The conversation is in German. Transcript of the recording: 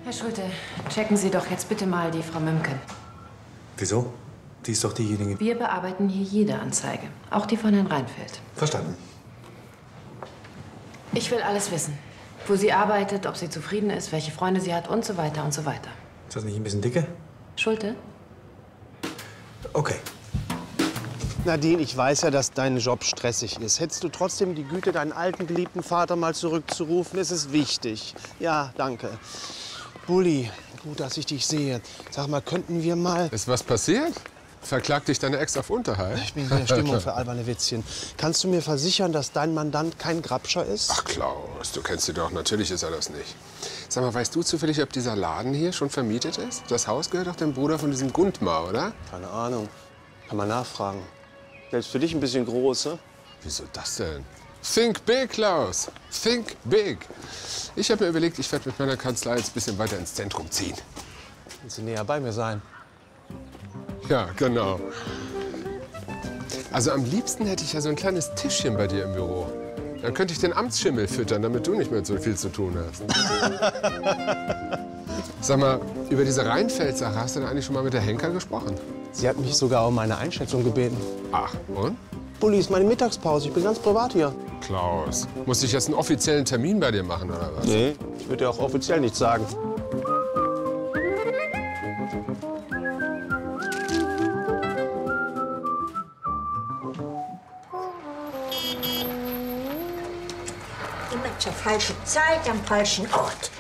Herr Schulte, checken Sie doch jetzt bitte mal die Frau Mümken. Wieso? Die ist doch diejenige... Wir bearbeiten hier jede Anzeige, auch die von Herrn Reinfeldt. Verstanden. Ich will alles wissen. Wo sie arbeitet, ob sie zufrieden ist, welche Freunde sie hat und so weiter und so weiter. Ist das nicht ein bisschen dicke? Schulte? Okay. Nadine, ich weiß ja, dass dein Job stressig ist. Hättest du trotzdem die Güte, deinen alten, geliebten Vater mal zurückzurufen? Es ist wichtig. Ja, danke. Bulli, gut, dass ich dich sehe. Sag mal, könnten wir mal... Ist was passiert? Verklagt dich deine Ex auf Unterhalt? Ich bin in der Stimmung für alberne Witzchen. Kannst du mir versichern, dass dein Mandant kein Grabscher ist? Ach, Klaus, du kennst ihn doch. Natürlich ist er das nicht. Sag mal, weißt du zufällig, ob dieser Laden hier schon vermietet ist? Das Haus gehört doch dem Bruder von diesem Gundmar, oder? Keine Ahnung. Kann man nachfragen. Selbst für dich ein bisschen groß, ne? Wieso das denn? Think big, Klaus. Think big. Ich habe mir überlegt, ich werde mit meiner Kanzlei jetzt ein bisschen weiter ins Zentrum ziehen. Willst du näher bei mir sein? Ja, genau. Also am liebsten hätte ich ja so ein kleines Tischchen bei dir im Büro. Dann könnte ich den Amtsschimmel füttern, damit du nicht mehr so viel zu tun hast. Sag mal, über diese Reinfeldt-Sache hast du denn eigentlich schon mal mit der Henker gesprochen? Sie hat mich sogar um meine Einschätzung gebeten. Ach, und? Bulli, ist meine Mittagspause. Ich bin ganz privat hier. Klaus, muss ich jetzt einen offiziellen Termin bei dir machen, oder was? Nee, ich würde dir auch offiziell nichts sagen. Immer zur falschen Zeit am falschen Ort.